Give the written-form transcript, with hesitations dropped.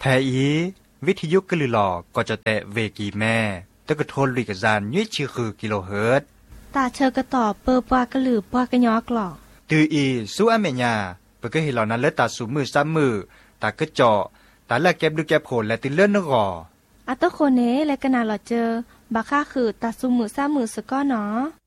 อีวิทยุกลือหลอก็จะแตะเวกีแม่ตะกะโทนลุยกะจานยี่ชื่อคือกิโลเฮิรตซ์ตาเชอกระต่อเปอปากระหลือปากระยอกหลอตืออีสู้อเมญาเปก็เห็นเหล่านั้นเลตาสูมือซ้ำมือตากระเจาะตาละแก็บดูแก็บโผลและติเลื่อนนกออัตโคเนและกะนาหลอเจอบักค่าคือตาซุมือซ้ำมือสะก้อเนาะ